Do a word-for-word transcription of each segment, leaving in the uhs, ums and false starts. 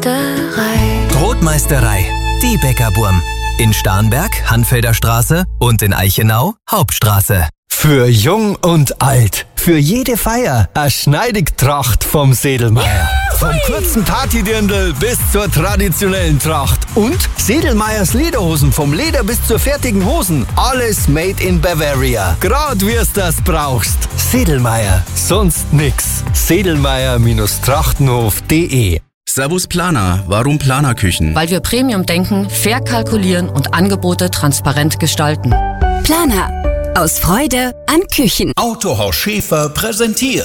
Brotmeisterei, die Bäckerburm. In Starnberg, Hanfelder Straße und in Eichenau, Hauptstraße. Für jung und alt, für jede Feier, eine Schneidigtracht vom Sedelmeier. Vom kurzen Partydirndl bis zur traditionellen Tracht. Und Sedelmeiers Lederhosen, vom Leder bis zur fertigen Hosen. Alles made in Bavaria. Grad wie's das brauchst. Sedelmeier, sonst nix. Sedelmeier-Trachtenhof punkt de. Servus Planer, warum Planerküchen? Weil wir Premium denken, fair kalkulieren und Angebote transparent gestalten. Planer. Aus Freude an Küchen. Autohaus Schäfer präsentiert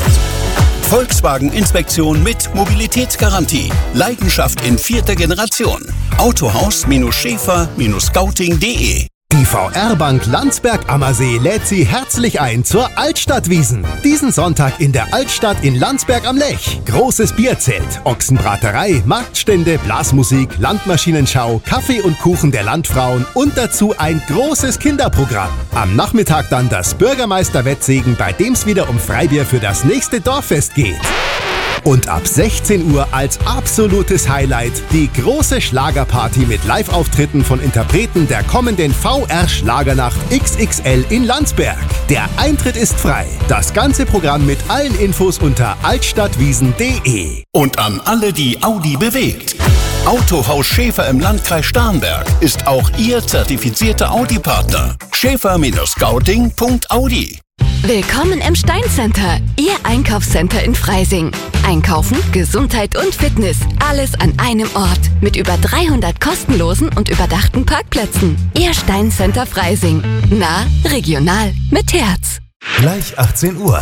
Volkswagen-Inspektion mit Mobilitätsgarantie. Leidenschaft in vierter Generation. Autohaus-Schäfer Scouting punkt de. Die V R-Bank Landsberg-Ammersee lädt Sie herzlich ein zur Altstadtwiesn. Diesen Sonntag in der Altstadt in Landsberg am Lech. Großes Bierzelt, Ochsenbraterei, Marktstände, Blasmusik, Landmaschinenschau, Kaffee und Kuchen der Landfrauen und dazu ein großes Kinderprogramm. Am Nachmittag dann das Bürgermeister-Wettsegen, bei dem es wieder um Freibier für das nächste Dorffest geht. Und ab sechzehn Uhr als absolutes Highlight die große Schlagerparty mit Live-Auftritten von Interpreten der kommenden V R-Schlagernacht X X L in Landsberg. Der Eintritt ist frei. Das ganze Programm mit allen Infos unter altstadtwiesn punkt de. Und an alle, die Audi bewegt. Autohaus Schäfer im Landkreis Starnberg ist auch Ihr zertifizierter Audi-Partner. Schäfer-Scouting punkt audi. Willkommen im Steincenter, Ihr Einkaufscenter in Freising. Einkaufen, Gesundheit und Fitness, alles an einem Ort. Mit über dreihundert kostenlosen und überdachten Parkplätzen. Ihr Steincenter Freising. Nah, regional, mit Herz. Gleich achtzehn Uhr.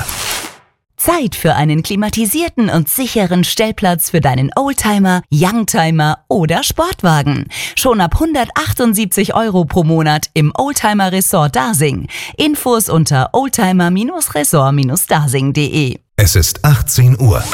Zeit für einen klimatisierten und sicheren Stellplatz für deinen Oldtimer, Youngtimer oder Sportwagen. Schon ab hundertachtundsiebzig Euro pro Monat im Oldtimer Resort Dasing. Infos unter oldtimer-resort-dasing punkt de. Es ist achtzehn Uhr.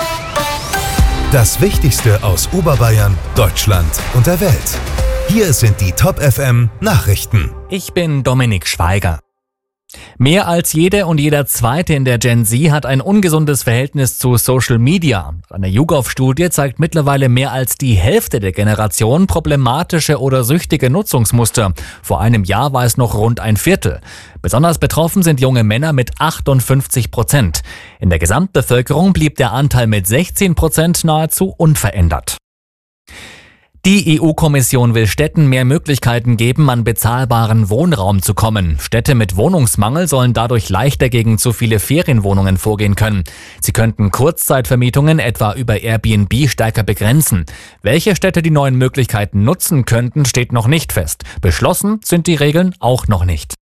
Das Wichtigste aus Oberbayern, Deutschland und der Welt. Hier sind die Top F M Nachrichten. Ich bin Dominik Schweiger. Mehr als jede und jeder Zweite in der Gen Z hat ein ungesundes Verhältnis zu Social Media. Eine YouGov-Studie zeigt mittlerweile mehr als die Hälfte der Generation problematische oder süchtige Nutzungsmuster. Vor einem Jahr war es noch rund ein Viertel. Besonders betroffen sind junge Männer mit achtundfünfzig Prozent. In der Gesamtbevölkerung blieb der Anteil mit sechzehn Prozent nahezu unverändert. Die E U-Kommission will Städten mehr Möglichkeiten geben, an bezahlbaren Wohnraum zu kommen. Städte mit Wohnungsmangel sollen dadurch leichter gegen zu viele Ferienwohnungen vorgehen können. Sie könnten Kurzzeitvermietungen etwa über Airbnb stärker begrenzen. Welche Städte die neuen Möglichkeiten nutzen könnten, steht noch nicht fest. Beschlossen sind die Regeln auch noch nicht.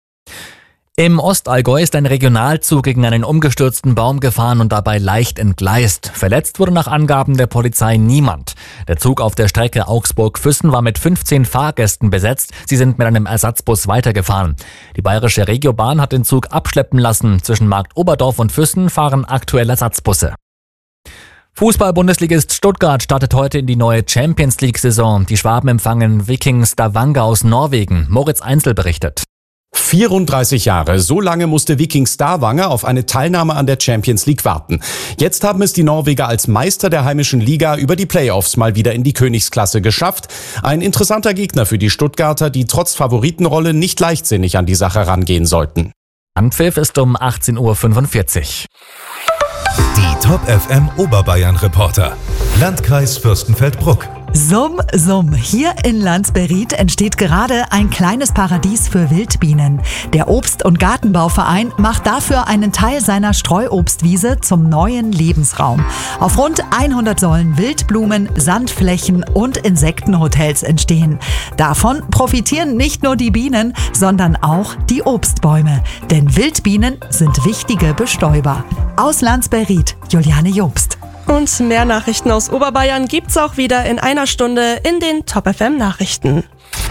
Im Ostallgäu ist ein Regionalzug gegen einen umgestürzten Baum gefahren und dabei leicht entgleist. Verletzt wurde nach Angaben der Polizei niemand. Der Zug auf der Strecke Augsburg-Füssen war mit fünfzehn Fahrgästen besetzt. Sie sind mit einem Ersatzbus weitergefahren. Die Bayerische Regiobahn hat den Zug abschleppen lassen. Zwischen Markt Oberdorf und Füssen fahren aktuell Ersatzbusse. Fußball-Bundesligist Stuttgart startet heute in die neue Champions-League-Saison. Die Schwaben empfangen Viking Stavanger aus Norwegen. Moritz Einzel berichtet. vierunddreißig Jahre, so lange musste Viking Stavanger auf eine Teilnahme an der Champions League warten. Jetzt haben es die Norweger als Meister der heimischen Liga über die Playoffs mal wieder in die Königsklasse geschafft. Ein interessanter Gegner für die Stuttgarter, die trotz Favoritenrolle nicht leichtsinnig an die Sache rangehen sollten. Anpfiff ist um achtzehn Uhr fünfundvierzig. Die Top F M Oberbayern Reporter. Landkreis Fürstenfeldbruck. Summ, summ. Hier in Landsberried entsteht gerade ein kleines Paradies für Wildbienen. Der Obst- und Gartenbauverein macht dafür einen Teil seiner Streuobstwiese zum neuen Lebensraum. Auf rund hundert sollen Wildblumen, Sandflächen und Insektenhotels entstehen. Davon profitieren nicht nur die Bienen, sondern auch die Obstbäume. Denn Wildbienen sind wichtige Bestäuber. Aus Landsberried, Juliane Jobst. Und mehr Nachrichten aus Oberbayern gibt's auch wieder in einer Stunde in den Top F M Nachrichten.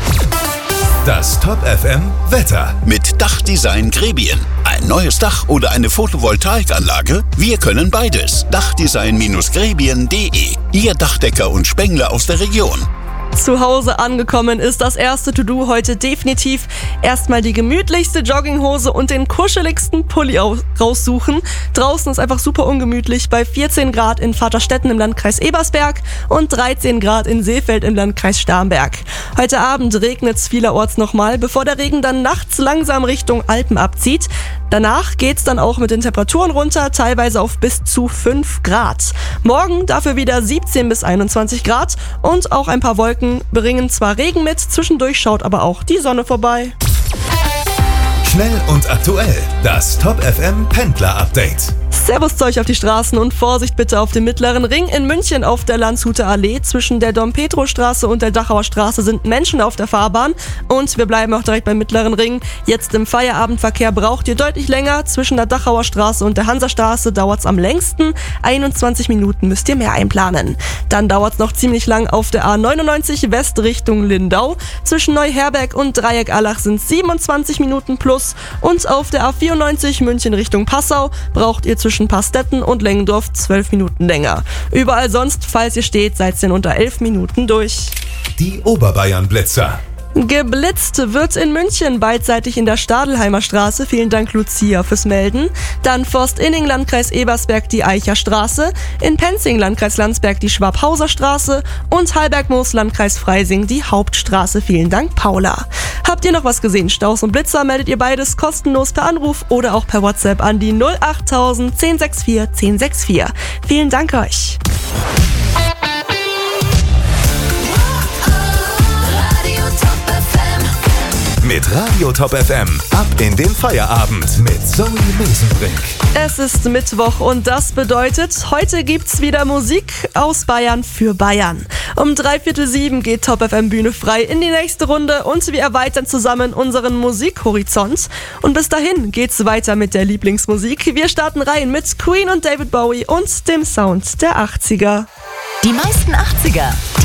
Das Top F M Wetter. Mit Dachdesign Grebien. Ein neues Dach oder eine Photovoltaikanlage? Wir können beides. Dachdesign Grebien punkt de. Ihr Dachdecker und Spengler aus der Region. Zu Hause angekommen ist das erste To-Do heute definitiv erstmal die gemütlichste Jogginghose und den kuscheligsten Pulli raussuchen. Draußen ist einfach super ungemütlich bei vierzehn Grad in Vaterstetten im Landkreis Ebersberg und dreizehn Grad in Seefeld im Landkreis Starnberg. Heute Abend regnet es vielerorts nochmal, bevor der Regen dann nachts langsam Richtung Alpen abzieht. Danach geht's dann auch mit den Temperaturen runter, teilweise auf bis zu fünf Grad. Morgen dafür wieder siebzehn bis einundzwanzig Grad und auch ein paar Wolken bringen zwar Regen mit, zwischendurch schaut aber auch die Sonne vorbei. Schnell und aktuell, das Top F M Pendler Update. Servus zu euch auf die Straßen und Vorsicht bitte auf dem Mittleren Ring. In München auf der Landshuter Allee zwischen der Dom-Pedro-Straße und der Dachauer Straße sind Menschen auf der Fahrbahn. Und wir bleiben auch direkt beim Mittleren Ring. Jetzt im Feierabendverkehr braucht ihr deutlich länger. Zwischen der Dachauer Straße und der Hansastraße dauert es am längsten. einundzwanzig Minuten müsst ihr mehr einplanen. Dann dauert es noch ziemlich lang auf der A neunundneunzig West Richtung Lindau. Zwischen Neuherberg und Dreieck-Allach sind siebenundzwanzig Minuten plus. Und auf der A vierundneunzig München Richtung Passau braucht ihr zwischen Pastetten und Lengendorf zwölf Minuten länger. Überall sonst, falls ihr steht, seid ihr in unter elf Minuten durch. Die Oberbayern-Blitzer. Geblitzt wird in München beidseitig in der Stadelheimer Straße. Vielen Dank, Lucia, fürs Melden. Dann Forstinning, Landkreis Ebersberg, die Eicher Straße. In Penzing, Landkreis Landsberg, die Schwabhauser Straße. Und Hallbergmoos, Landkreis Freising, die Hauptstraße. Vielen Dank, Paula. Habt ihr noch was gesehen? Staus und Blitzer meldet ihr beides kostenlos per Anruf oder auch per WhatsApp an die null achttausend zehn sechs vier zehn sechs vier. Vielen Dank euch. Mit Radio Top F M ab in den Feierabend mit Zoe Mesenbrink. Es ist Mittwoch und das bedeutet, heute gibt's wieder Musik aus Bayern für Bayern. Um dreiviertel sieben geht Top F M Bühne frei in die nächste Runde und wir erweitern zusammen unseren Musikhorizont. Und bis dahin geht's weiter mit der Lieblingsmusik. Wir starten rein mit Queen und David Bowie und dem Sound der achtziger. Die meisten achtziger.